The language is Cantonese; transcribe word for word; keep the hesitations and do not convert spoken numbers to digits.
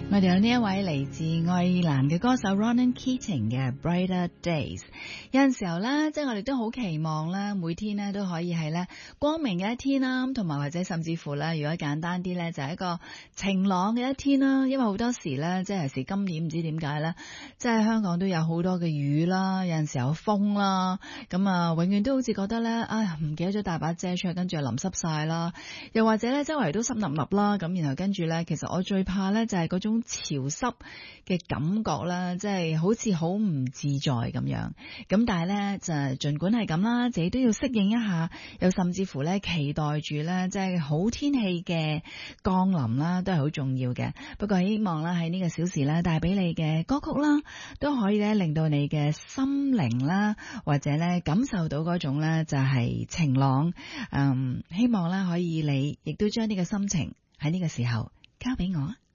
我哋有呢一位嚟自愛爾蘭嘅歌手 Ronan Keating 嘅 Brighter Days。有陣時候咧，即係我哋都好期望啦，每天咧都可以係咧光明嘅一天啦，同埋或者甚至乎咧，如果簡單啲咧，就係一個晴朗嘅一天啦。因為好多時咧，即係有時今年唔知點解咧，即係香港都有好多嘅雨啦，有陣時候有風啦，咁啊，永遠都好似覺得咧，哎呀，唔記得咗帶把遮出去，跟住又淋濕晒啦，又或者咧周圍都濕立立啦，咁然後跟住咧，其實我最怕咧就係嗰種潮濕嘅感覺啦，即係好似好唔自在咁樣。咁但係咧就盡管係咁啦，自己都要適應一下，又甚至乎咧期待住咧即係好天氣嘅降臨啦，都係好重要嘅。不過希望啦喺呢個小時咧帶俾你嘅歌曲啦，都可以咧令到你嘅心靈啦，或者咧感受到嗰種咧就係晴朗。嗯，希望咧可以你亦都將呢個心情喺呢個時候交俾我。